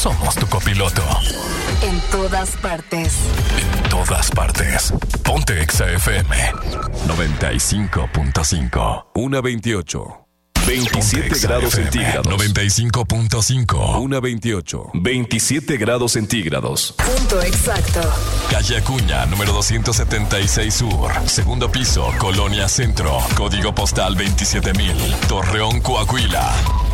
somos tu copiloto. En todas partes. En todas partes. Ponte Exa FM 95.5. 1:28. 27 grados centígrados. 95.5. 1:28. 27 grados centígrados. Punto exacto. Calle Acuña, número 276 Sur. Segundo piso, Colonia Centro. Código postal 27,000. Torreón, Coahuila.